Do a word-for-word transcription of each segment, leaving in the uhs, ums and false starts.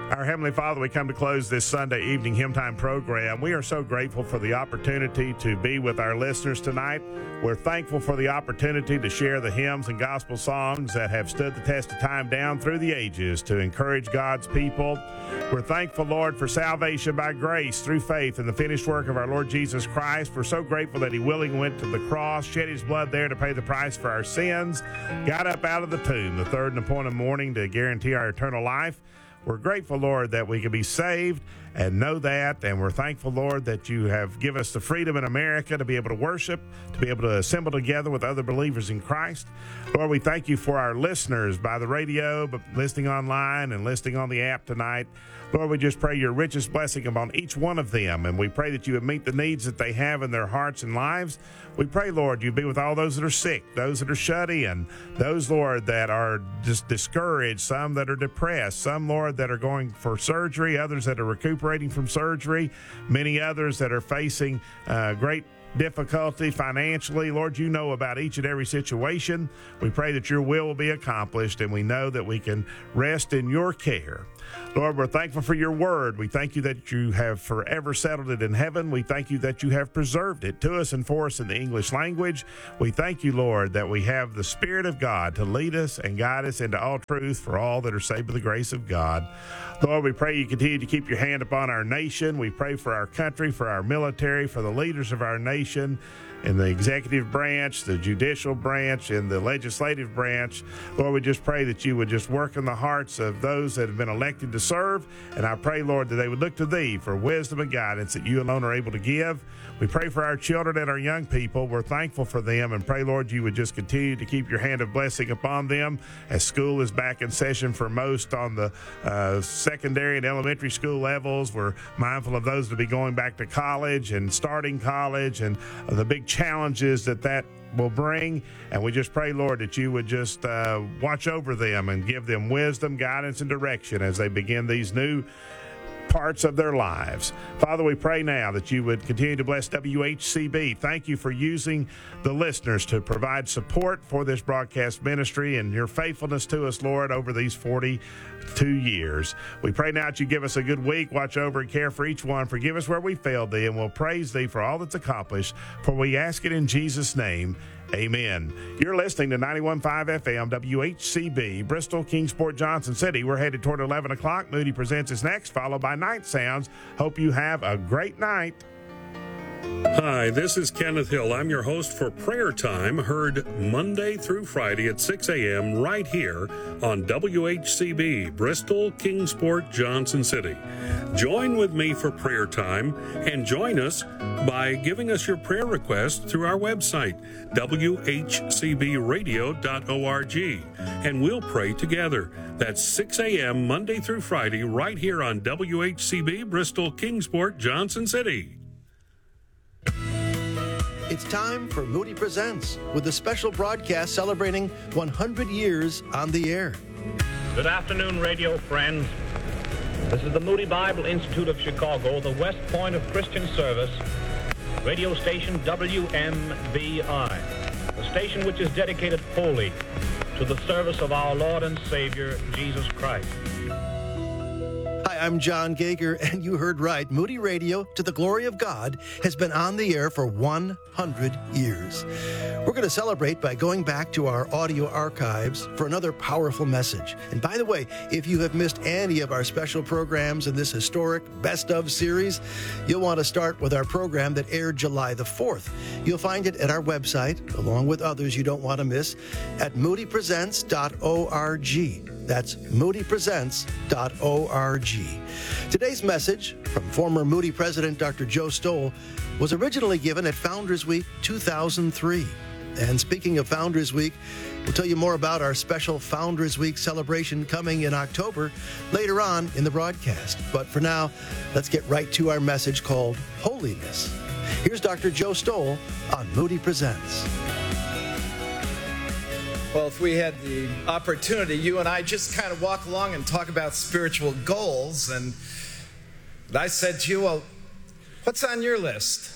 Our Heavenly Father, we come to close this Sunday evening Hymn Time program. We are so grateful for the opportunity to be with our listeners tonight. We're thankful for the opportunity to share the hymns and gospel songs that have stood the test of time down through the ages to encourage God's people. We're thankful, Lord, for salvation by grace through faith in the finished work of our Lord Jesus Christ. We're so grateful that He willingly went to the cross, shed His blood there to pay the price for our sins, got up out of the tomb the third and appointed morning to guarantee our eternal life. We're grateful, Lord, that we can be saved and know that, and we're thankful, Lord, that you have given us the freedom in America to be able to worship, to be able to assemble together with other believers in Christ. Lord, we thank you for our listeners by the radio, but listening online and listening on the app tonight. Lord, we just pray your richest blessing upon each one of them, and we pray that you would meet the needs that they have in their hearts and lives. We pray, Lord, you be with all those that are sick, those that are shut in, those, Lord, that are just discouraged, some that are depressed, some, Lord, that are going for surgery, others that are recuperating from surgery, many others that are facing uh, great difficulty financially. Lord, you know about each and every situation. We pray that your will will be accomplished, and we know that we can rest in your care. Lord, we're thankful for your word. We thank you that you have forever settled it in heaven. We thank you that you have preserved it to us and for us in the English language. We thank you, Lord, that we have the Spirit of God to lead us and guide us into all truth for all that are saved by the grace of God. Lord, we pray you continue to keep your hand upon our nation. We pray for our country, for our military, for the leaders of our nation, in the executive branch, the judicial branch, and the legislative branch. Lord, we just pray that you would just work in the hearts of those that have been elected to serve. And I pray, Lord, that they would look to thee for wisdom and guidance that you alone are able to give. We pray for our children and our young people. We're thankful for them and pray, Lord, you would just continue to keep your hand of blessing upon them as school is back in session for most on the uh, secondary and elementary school levels. We're mindful of those to be going back to college and starting college and uh, the big challenges that that will bring. And we just pray, Lord, that you would just uh, watch over them and give them wisdom, guidance, and direction as they begin these new parts of their lives. Father, we pray now that you would continue to bless W H C B. Thank you for using the listeners to provide support for this broadcast ministry and your faithfulness to us, Lord, over these forty-two years. We pray now that you give us a good week, watch over and care for each one. Forgive us where we failed thee, and we'll praise thee for all that's accomplished. For we ask it in Jesus' name. Amen. You're listening to ninety-one point five F M, W H C B, Bristol, Kingsport, Johnson City. We're headed toward eleven o'clock. Moody Presents is next, followed by Night Sounds. Hope you have a great night. Hi, this is Kenneth Hill. I'm your host for Prayer Time, heard Monday through Friday at six a.m. right here on W H C B, Bristol, Kingsport, Johnson City. Join with me for Prayer Time and join us by giving us your prayer requests through our website, w h c b radio dot org, and we'll pray together. That's six a.m. Monday through Friday right here on W H C B, Bristol, Kingsport, Johnson City. It's time for Moody Presents, with a special broadcast celebrating one hundred years on the air. Good afternoon, radio friends. This is the Moody Bible Institute of Chicago, the West Point of Christian Service, radio station W M V I, a station which is dedicated wholly to the service of our Lord and Savior, Jesus Christ. Hi, I'm John Gager, and you heard right. Moody Radio, to the glory of God, has been on the air for one hundred years. We're going to celebrate by going back to our audio archives for another powerful message. And by the way, if you have missed any of our special programs in this historic Best Of series, you'll want to start with our program that aired July the fourth. You'll find it at our website, along with others you don't want to miss, at moody presents dot org. That's moody presents dot org. Today's message from former Moody President Doctor Joe Stowell was originally given at Founders Week two thousand three. And speaking of Founders Week, we'll tell you more about our special Founders Week celebration coming in October later on in the broadcast. But for now, let's get right to our message called Holiness. Here's Doctor Joe Stowell on Moody Presents. Well, if we had the opportunity, you and I just kind of walk along and talk about spiritual goals, and I said to you, well, what's on your list?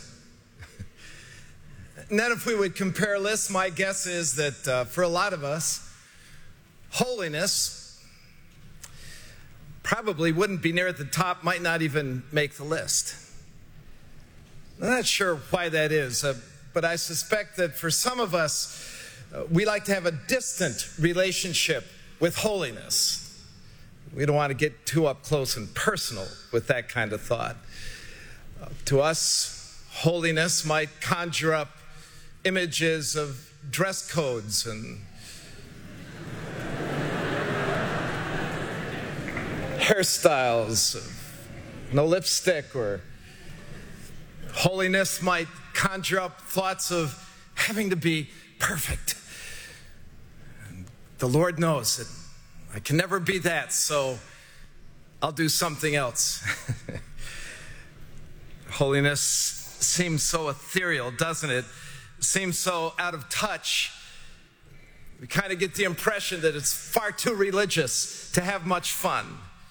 And then if we would compare lists, my guess is that uh, for a lot of us, holiness probably wouldn't be near at the top, might not even make the list. I'm not sure why that is, uh, but I suspect that for some of us, uh, we like to have a distant relationship with holiness. We don't want to get too up close and personal with that kind of thought. Uh, to us, holiness might conjure up images of dress codes and hairstyles, no lipstick, or holiness might conjure up thoughts of having to be perfect. And the Lord knows that I can never be that, so I'll do something else. Holiness seems so ethereal, doesn't it? Seems so out of touch. We kind of get the impression that it's far too religious to have much fun.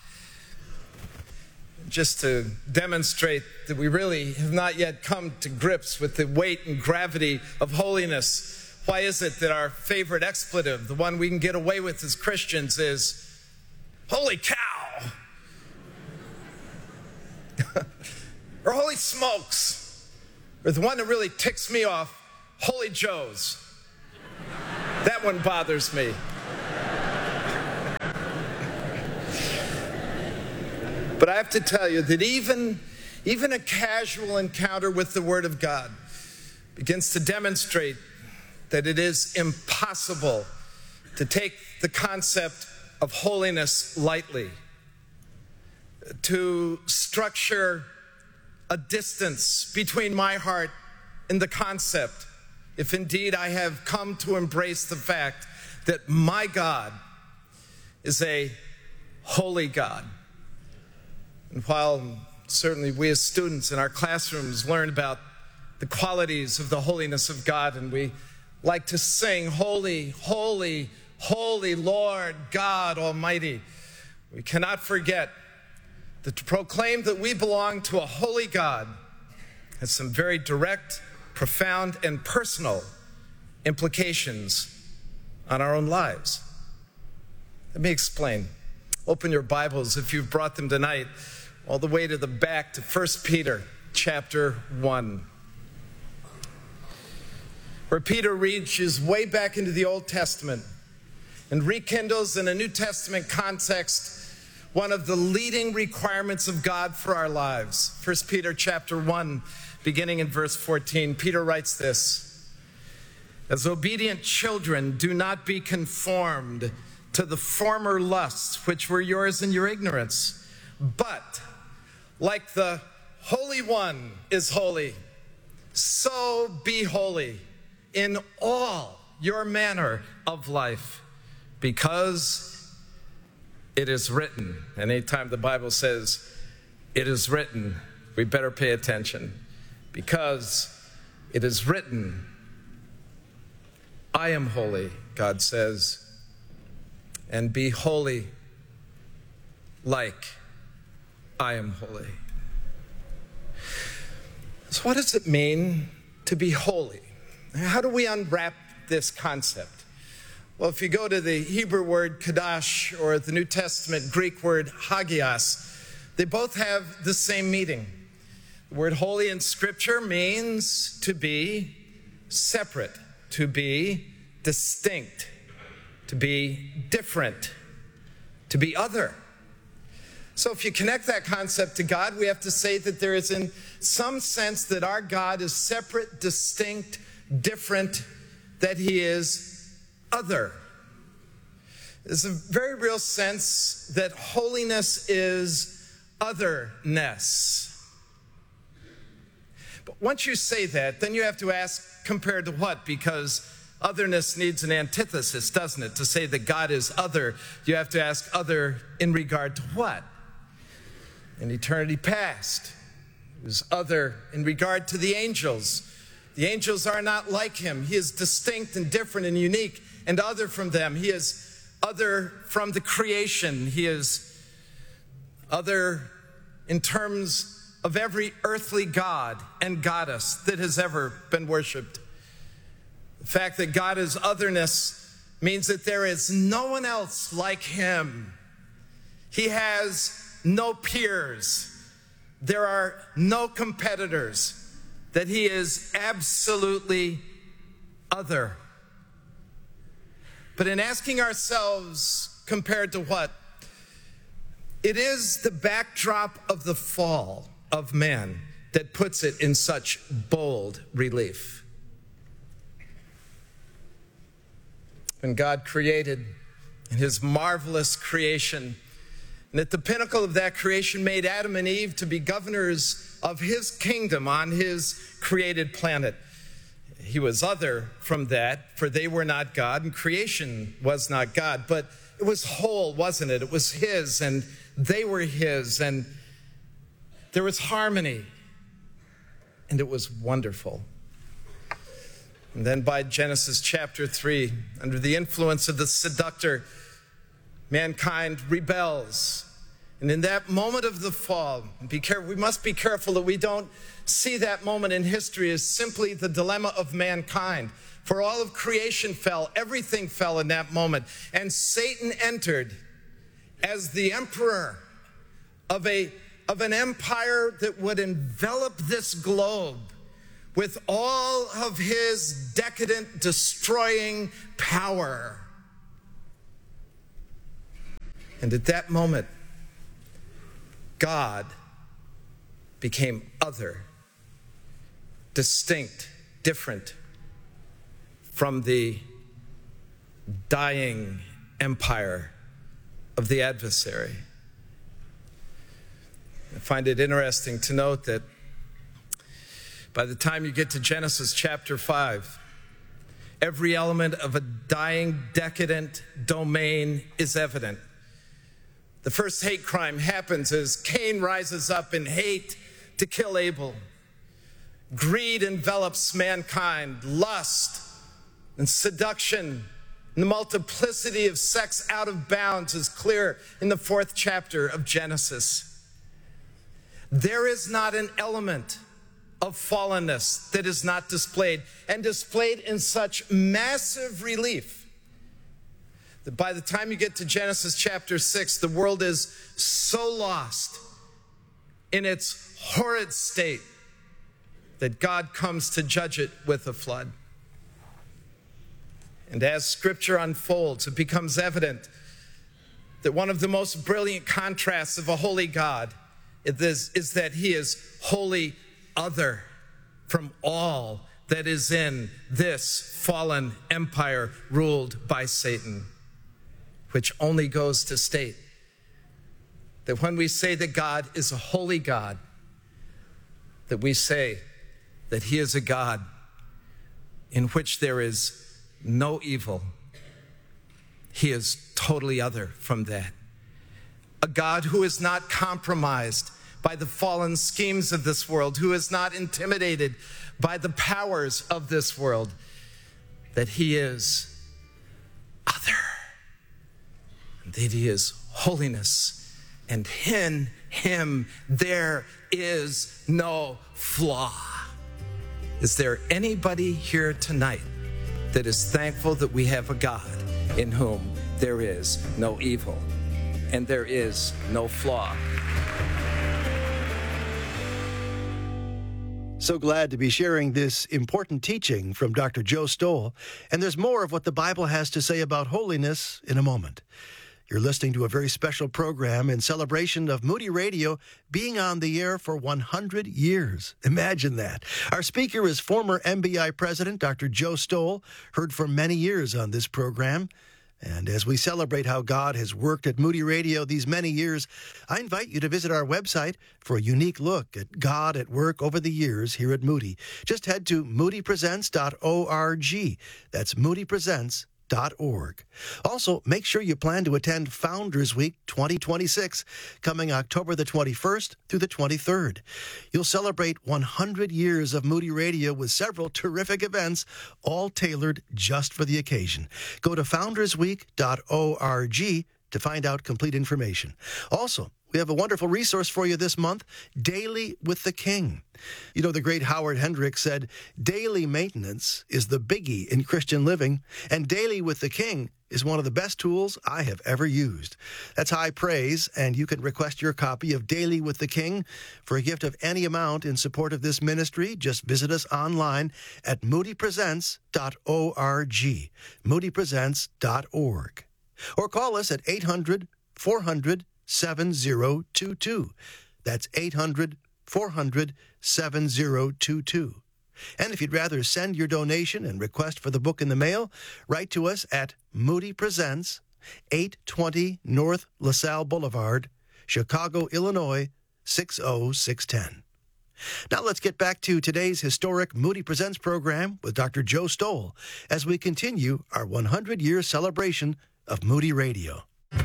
Just to demonstrate that we really have not yet come to grips with the weight and gravity of holiness, why is it that our favorite expletive, the one we can get away with as Christians, is holy cow? Or holy smokes? Or the one that really ticks me off, holy joes. That one bothers me. But I have to tell you that even, even a casual encounter with the Word of God begins to demonstrate that it is impossible to take the concept of holiness lightly, to structure a distance between my heart and the concept, if indeed I have come to embrace the fact that my God is a holy God. And while certainly we as students in our classrooms learn about the qualities of the holiness of God, and we like to sing, holy, holy, holy Lord God Almighty, we cannot forget that to proclaim that we belong to a holy God has some very direct, profound, and personal implications on our own lives. Let me explain. Open your Bibles, if you've brought them tonight, all the way to the back to First Peter chapter one, where Peter reaches way back into the Old Testament and rekindles in a New Testament context one of the leading requirements of God for our lives. First Peter chapter one, beginning in verse fourteen, Peter writes this: "As obedient children, do not be conformed to the former lusts which were yours in your ignorance, but like the Holy One is holy, so be holy in all your manner of life, because it is written." And anytime the Bible says it is written, we better pay attention. Because it is written, I am holy, God says, and be holy like I am holy. So what does it mean to be holy? How do we unwrap this concept? Well, if you go to the Hebrew word kadosh or the New Testament Greek word hagios, they both have the same meaning. The word holy in Scripture means to be separate, to be distinct, to be different, to be other. So if you connect that concept to God, we have to say that there is in some sense that our God is separate, distinct, different, that he is other. There's a very real sense that holiness is otherness. But once you say that, then you have to ask, compared to what? Because otherness needs an antithesis, doesn't it? To say that God is other, you have to ask other in regard to what? In eternity past, he was other in regard to the angels. The angels are not like him. He is distinct and different and unique and other from them. He is other from the creation. He is other in terms of every earthly god and goddess that has ever been worshipped. The fact that God is otherness means that there is no one else like him. He has no peers. There are no competitors. That he is absolutely other. But in asking ourselves, compared to what? It is the backdrop of the fall of man that puts it in such bold relief. When God created in his marvelous creation, and at the pinnacle of that creation made Adam and Eve to be governors of his kingdom on his created planet. He was other from that, for they were not God, and creation was not God. But it was whole, wasn't it? It was his, and they were his, and there was harmony, and it was wonderful. And then by Genesis chapter three, under the influence of the seductor, mankind rebels. And in that moment of the fall, be careful, we must be careful that we don't see that moment in history as simply the dilemma of mankind. For all of creation fell, everything fell in that moment. And Satan entered as the emperor of, a, of an empire that would envelop this globe with all of his decadent, destroying power. And at that moment, God became other, distinct, different from the dying empire of the adversary. I find it interesting to note that by the time you get to Genesis chapter five, every element of a dying, decadent domain is evident. The first hate crime happens as Cain rises up in hate to kill Abel. Greed envelops mankind, lust and seduction, and the multiplicity of sex out of bounds is clear in the fourth chapter of Genesis. There is not an element of fallenness that is not displayed, and displayed in such massive relief that by the time you get to Genesis chapter six, the world is so lost in its horrid state that God comes to judge it with a flood. And as Scripture unfolds, it becomes evident that one of the most brilliant contrasts of a holy God is, is that he is wholly other from all that is in this fallen empire ruled by Satan. Which only goes to state that when we say that God is a holy God, that we say that he is a God in which there is no evil. He is totally other from that. A God who is not compromised by the fallen schemes of this world, who is not intimidated by the powers of this world, that he is other. That he is holiness, and in him there is no flaw. Is there anybody here tonight that is thankful that we have a God in whom there is no evil and there is no flaw? So glad to be sharing this important teaching from Doctor Joe Stowell. And there's more of what the Bible has to say about holiness in a moment. You're listening to a very special program in celebration of Moody Radio being on the air for one hundred years. Imagine that. Our speaker is former M B I President Doctor Joe Stowell, heard for many years on this program. And as we celebrate how God has worked at Moody Radio these many years, I invite you to visit our website for a unique look at God at work over the years here at Moody. Just head to moody presents dot org. That's moody presents dot org. Also, make sure you plan to attend Founders Week twenty twenty-six, coming October the twenty-first through the twenty-third. You'll celebrate one hundred years of Moody Radio with several terrific events, all tailored just for the occasion. Go to founders week dot org to find out complete information. Also, we have a wonderful resource for you this month, Daily with the King. You know, the great Howard Hendricks said, daily maintenance is the biggie in Christian living, and Daily with the King is one of the best tools I have ever used. That's high praise, and you can request your copy of Daily with the King for a gift of any amount in support of this ministry. Just visit us online at moody presents dot org, moody presents dot org. Or call us at eight hundred, four hundred, seven oh two two. That's eight hundred, four hundred, seven oh two two. And if you'd rather send your donation and request for the book in the mail, write to us at Moody Presents, eight twenty North LaSalle Boulevard, Chicago, Illinois, six oh six one oh. Now let's get back to today's historic Moody Presents program with Doctor Joe Stowell as we continue our one hundred year celebration of Moody Radio. The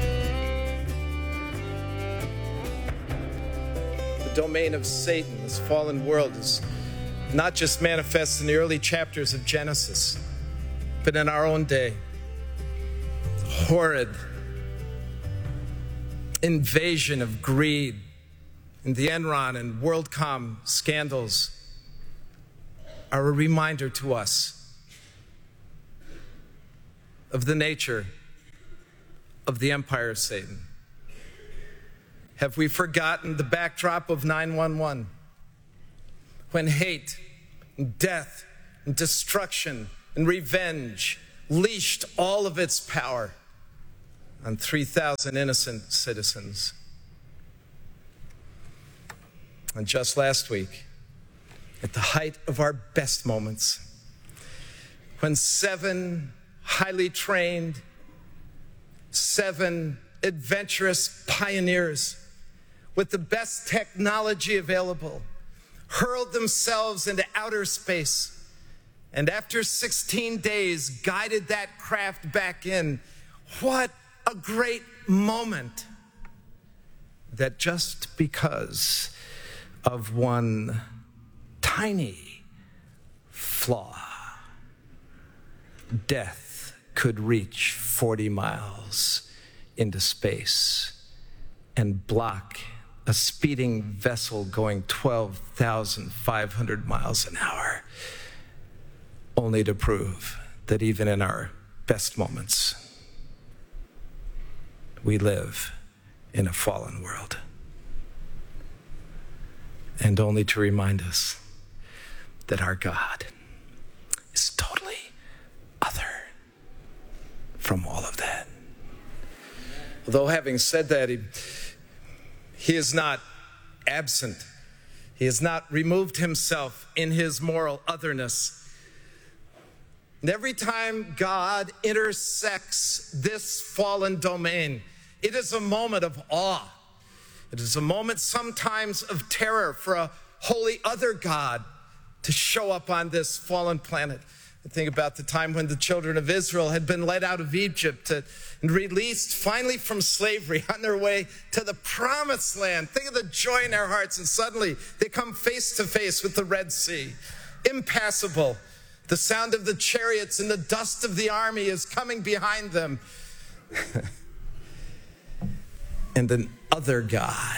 domain of Satan, this fallen world, is not just manifest in the early chapters of Genesis, but in our own day. Horrid invasion of greed and the Enron and WorldCom scandals are a reminder to us of the nature of the empire of Satan. Have we forgotten the backdrop of nine one one? When hate, and death, and destruction, and revenge leashed all of its power on three thousand innocent citizens. And just last week, at the height of our best moments, when seven highly trained, seven adventurous pioneers with the best technology available hurled themselves into outer space, and after sixteen days guided that craft back in. What a great moment that just because of one tiny flaw, death could reach forty miles into space and block a speeding vessel going twelve thousand five hundred miles an hour, only to prove that even in our best moments, we live in a fallen world. And only to remind us that our God is totally other from all of that. Although having said that, he, he is not absent. He has not removed himself in his moral otherness. And every time God intersects this fallen domain, it is a moment of awe. It is a moment sometimes of terror for a holy other God to show up on this fallen planet. I think about the time when the children of Israel had been led out of Egypt to, and released finally from slavery on their way to the promised land. Think of the joy in their hearts, and suddenly they come face to face with the Red Sea, impassable. The sound of the chariots and the dust of the army is coming behind them. And an other God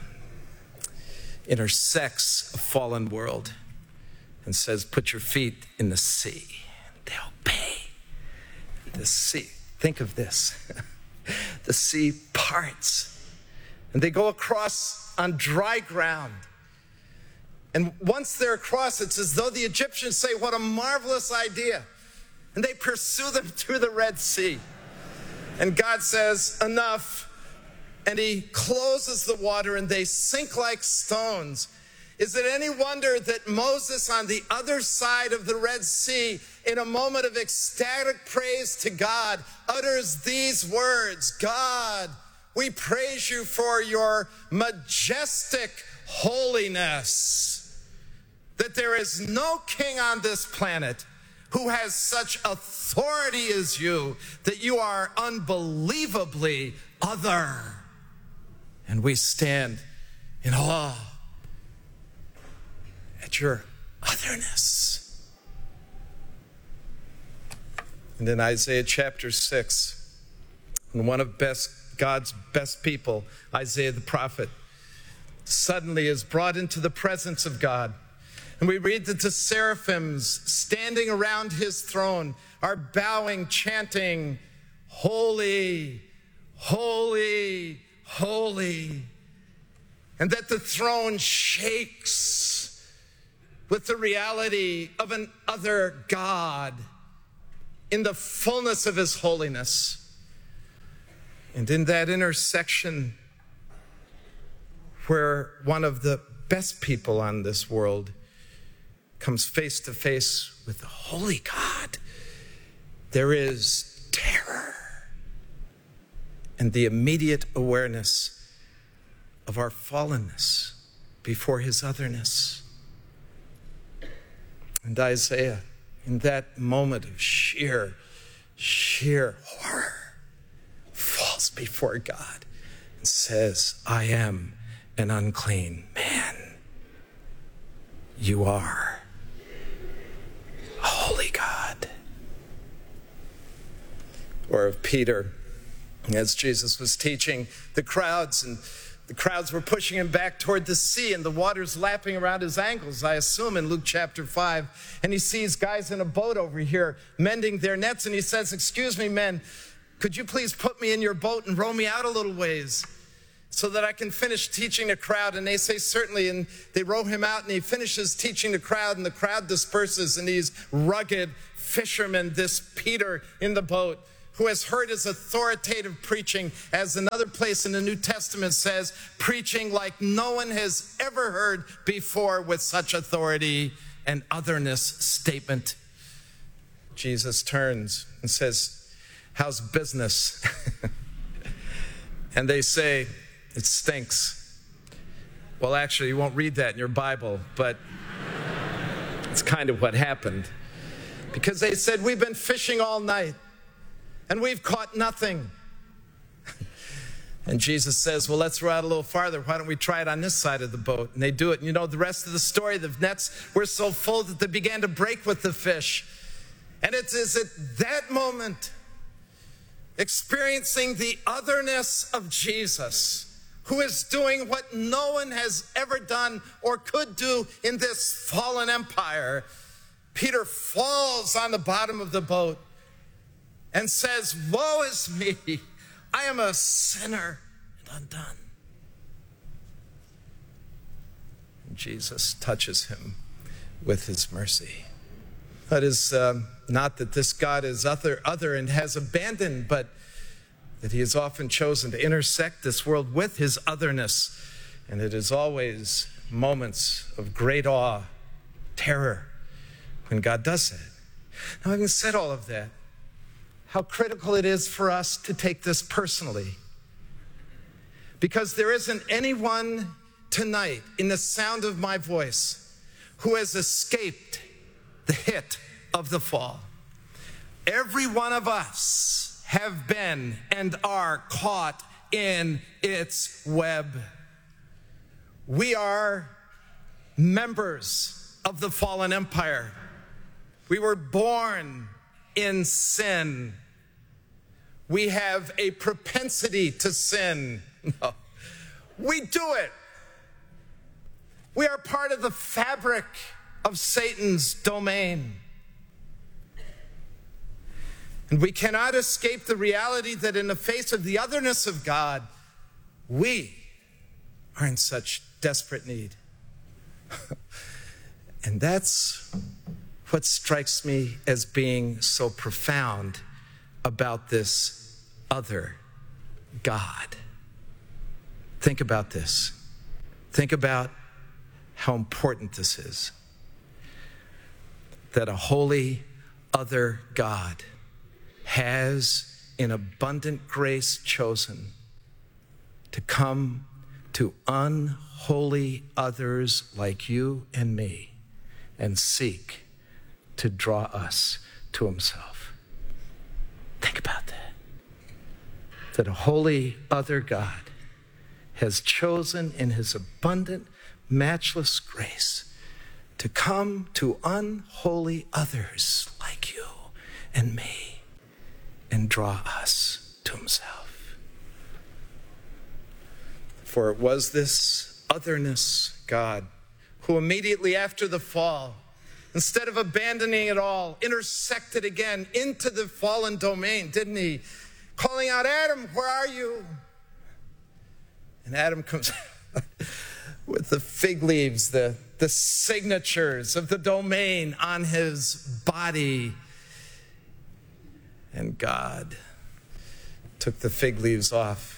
intersects a fallen world and says, put your feet in the sea. They obey. The sea, think of this. The sea parts, and they go across on dry ground. And once they're across, it's as though the Egyptians say, what a marvelous idea. And they pursue them through the Red Sea. And God says, enough. And he closes the water and they sink like stones. Is it any wonder that Moses, on the other side of the Red Sea, in a moment of ecstatic praise to God, utters these words, God, we praise you for your majestic holiness, that there is no king on this planet who has such authority as you, that you are unbelievably other. And we stand in awe at your otherness. And in Isaiah chapter six, And one of best God's best people, Isaiah the prophet, suddenly is brought into the presence of God. And we read that the seraphims standing around his throne are bowing, chanting, "Holy, holy, holy." And that the throne shakes with the reality of an other God in the fullness of his holiness. And in that intersection where one of the best people on this world comes face to face with the holy God, there is terror and the immediate awareness of our fallenness before his otherness. And Isaiah, in that moment of sheer, sheer horror, falls before God and says, "I am an unclean man. You are a holy God." Or of Peter, as Jesus was teaching the crowds, and the crowds were pushing him back toward the sea, and the water's lapping around his ankles, I assume, in Luke chapter five. And he sees guys in a boat over here mending their nets, and he says, "Excuse me, men, could you please put me in your boat and row me out a little ways so that I can finish teaching the crowd?" And they say, "Certainly." And they row him out, and he finishes teaching the crowd, and the crowd disperses, and these rugged fishermen, this Peter in the boat, who has heard his authoritative preaching, as another place in the New Testament says, preaching like no one has ever heard before, with such authority and otherness statement. Jesus turns and says, "How's business?" And they say, "It stinks." Well, actually, you won't read that in your Bible, but it's kind of what happened. Because they said, "We've been fishing all night, and we've caught nothing." And Jesus says, "Well, let's row out a little farther. Why don't we try it on this side of the boat?" And they do it. And you know the rest of the story. The nets were so full that they began to break with the fish. And it is at that moment, experiencing the otherness of Jesus, who is doing what no one has ever done or could do in this fallen empire, Peter falls on the bottom of the boat and says, "Woe is me, I am a sinner and undone." And Jesus touches him with his mercy. That is um, not that this God is other, other and has abandoned, but that he has often chosen to intersect this world with his otherness. And it is always moments of great awe, terror, when God does it. Now, having said all of that, how critical it is for us to take this personally. Because there isn't anyone tonight in the sound of my voice who has escaped the hit of the fall. Every one of us have been and are caught in its web. We are members of the fallen empire. We were born in sin. We have a propensity to sin. No, we do it. We are part of the fabric of Satan's domain. And we cannot escape the reality that in the face of the otherness of God, we are in such desperate need. And that's what strikes me as being so profound about this other God. Think about this. Think about how important this is. That a holy other God has in abundant grace chosen to come to unholy others like you and me and seek to draw us to himself. Think about that. That a holy other God has chosen in his abundant, matchless grace to come to unholy others like you and me and draw us to himself. For it was this otherness God who immediately after the fall, instead of abandoning it all, intersected again into the fallen domain, didn't he? Calling out, Adam, where are you? And Adam comes with the fig leaves, the, the signatures of the domain on his body. And God took the fig leaves off,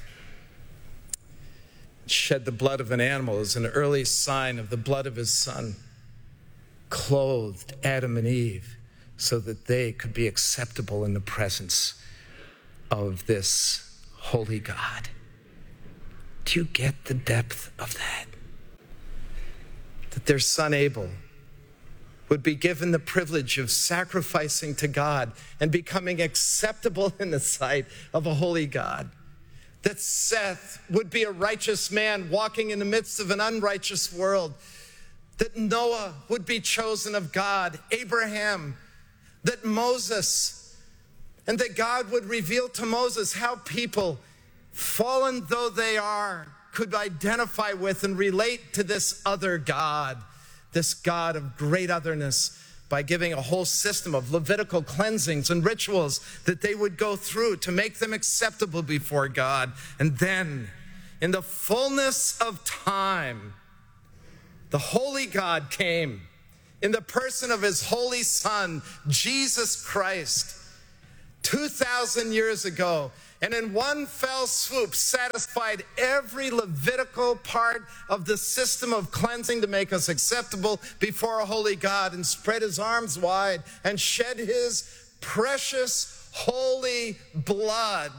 shed the blood of an animal as an early sign of the blood of his son, clothed Adam and Eve so that they could be acceptable in the presence of this holy God. Do you get the depth of that? That their son Abel would be given the privilege of sacrificing to God and becoming acceptable in the sight of a holy God. That Seth would be a righteous man walking in the midst of an unrighteous world. That Noah would be chosen of God, Abraham, that Moses, and that God would reveal to Moses how people, fallen though they are, could identify with and relate to this other God, this God of great otherness, by giving a whole system of Levitical cleansings and rituals that they would go through to make them acceptable before God. And then, in the fullness of time, the holy God came in the person of his holy Son, Jesus Christ, two thousand years ago, and in one fell swoop satisfied every Levitical part of the system of cleansing to make us acceptable before a holy God, and spread his arms wide and shed his precious holy blood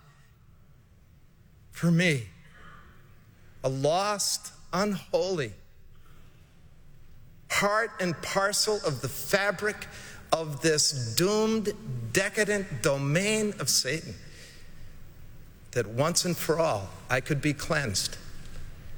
for me, a lost, unholy, part and parcel of the fabric of this doomed, decadent domain of Satan, that once and for all I could be cleansed